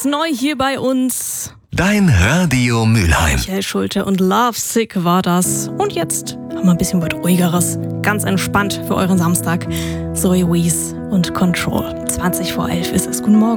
Ganz neu hier bei uns. Dein Radio Mülheim. Michael Schulte und Love Sick war das. Und jetzt haben wir ein bisschen was Ruhigeres. Ganz entspannt für euren Samstag. Zoe Wees und Control. 11:20 ist es. Guten Morgen.